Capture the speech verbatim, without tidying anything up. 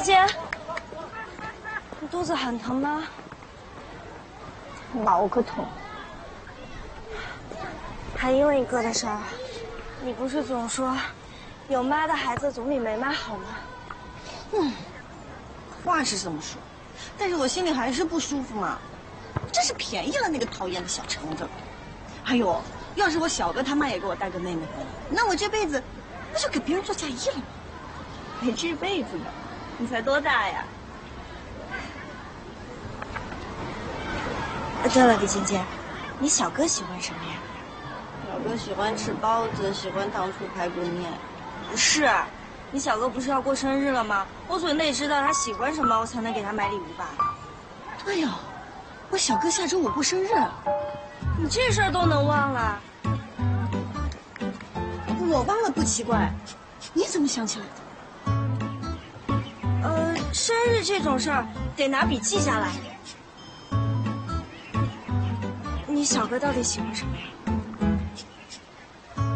姐，你肚子很疼吗？ 脑壳疼。 还因为一哥的事儿，你不是总说，有妈的孩子总比没妈好吗？ 嗯，话是这么说，但是我心里还是不舒服嘛。真是便宜了那个讨厌的小橙子。还有，要是我小哥他妈也给我带个妹妹回来，那我这辈子不就给别人做嫁衣了吗？还这辈子呢？你才多大呀？ 对了，李晶晶，你小哥喜欢什么呀？ 小哥喜欢吃包子，喜欢糖醋排骨面。 不是，你小哥不是要过生日了吗？我总得知道他喜欢什么，我才能给他买礼物吧。 对呀、哦，我小哥下周五过生日。 你这事儿都能忘了？ 我忘了不奇怪，你怎么想起来的？ 呃，生日这种事儿得拿笔记下来。你小哥到底喜欢什么呀？